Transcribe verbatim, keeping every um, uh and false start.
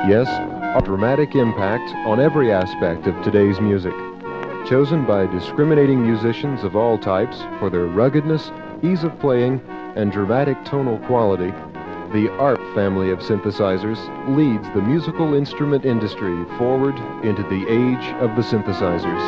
Yes, a dramatic impact on every aspect of today's music. Chosen by discriminating musicians of all types for their ruggedness, ease of playing, and dramatic tonal quality, the A R P family of synthesizers leads the musical instrument industry forward into the age of the synthesizers.